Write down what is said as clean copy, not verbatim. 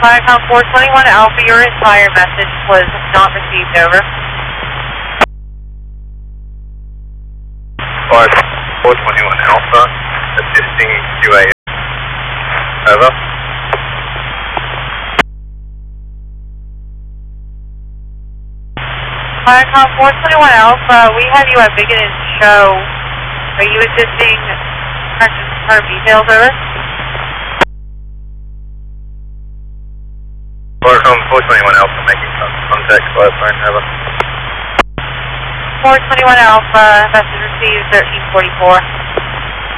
Viacom 421 Alpha, your entire message was not received, over. 421 Alpha, assisting QA. Over. Viacom 421 Alpha, we have you at Biggin Show. Are you assisting her details, over? Viacom 421 Alpha, making contact via phone, over. 421 Alpha, message received 1344.